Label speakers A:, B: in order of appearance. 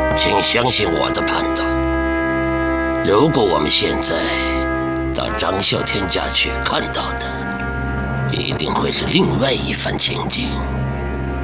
A: 请相信我的判断。如果我们现在到张啸天家去看到的，一定会是另外一番情景。